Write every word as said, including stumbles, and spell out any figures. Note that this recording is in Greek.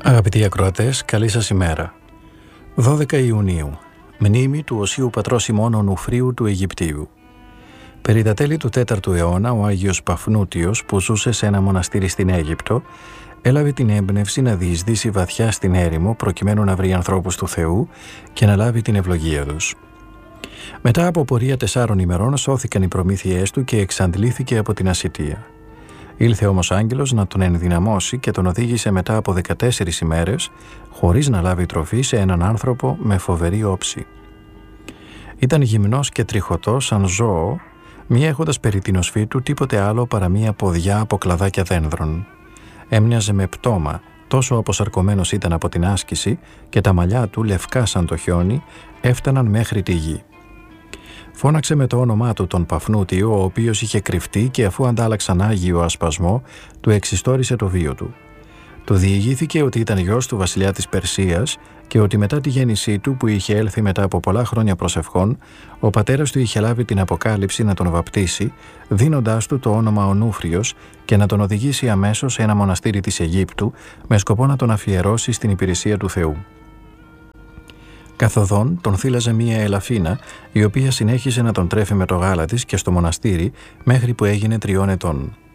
Αγαπητοί ακροατές, καλή σας ημέρα. δώδεκα Ιουνίου, μνήμη του Οσίου Πατρός ημών Ονουφρίου του Αιγυπτίου. Περί τα τέλη του τέταρτου αιώνα, ο Άγιος Παφνούτιος, που ζούσε σε ένα μοναστήρι στην Αίγυπτο, έλαβε την έμπνευση να διεισδύσει βαθιά στην έρημο προκειμένου να βρει ανθρώπους του Θεού και να λάβει την ευλογία τους. Μετά από πορεία τεσσάρων ημερών σώθηκαν οι προμήθειές του και εξαντλήθηκε από την ασιτεία. Ήλθε όμως άγγελος να τον ενδυναμώσει και τον οδήγησε μετά από δεκατέσσερις ημέρες, χωρίς να λάβει τροφή, σε έναν άνθρωπο με φοβερή όψη. Ήταν γυμνός και τριχωτός σαν ζώο, μη έχοντας περί την οσφή του τίποτε άλλο παρά μία ποδιά από κλαδάκια δένδρων. Έμοιαζε με πτώμα, τόσο αποσαρκωμένος ήταν από την άσκηση, και τα μαλλιά του, λευκά σαν το χιόνι, έφταναν μέχρι τη γη. Φώναξε με το όνομά του τον Παφνούτιο, ο οποίος είχε κρυφτεί, και αφού αντάλλαξαν άγιο ασπασμό, του εξιστόρισε το βίο του. Του διηγήθηκε ότι ήταν γιος του βασιλιά της Περσίας και ότι μετά τη γέννησή του, που είχε έλθει μετά από πολλά χρόνια προσευχών, ο πατέρας του είχε λάβει την αποκάλυψη να τον βαπτίσει, δίνοντάς του το όνομα Ονούφριος και να τον οδηγήσει αμέσως σε ένα μοναστήρι της Αιγύπτου, με σκοπό να τον αφιερώσει στην υπηρεσία του Θεού. Καθοδόν τον θύλαζε μία ελαφίνα, η οποία συνέχισε να τον τρέφει με το γάλα της και στο μοναστήρι μέχρι που έγινε τριών ετών.